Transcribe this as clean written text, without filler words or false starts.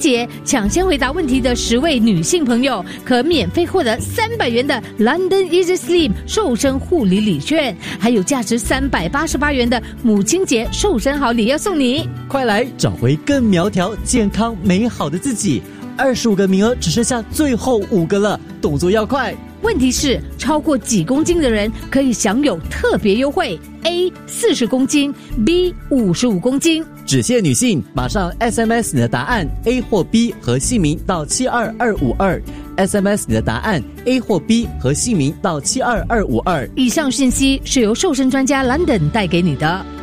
节抢先回答问题的10位女性朋友，可免费获得300元的 London Easy Slim 瘦身护理礼券，还有价值388元的母亲节瘦身好礼要送你。 快来找回更苗条、健康、美好的自己！25个名额只剩下最后5个了，动作要快。 问题是，超过几公斤的人可以享有特别优惠 ：A 40公斤 ，B 55公斤。 只限女性，马上 SMS 你的答案 A 或 B 和姓名到72252，SMS 你的答案 A 或 B 和姓名到72252。 以上讯息是由瘦身专家 London 带给你的。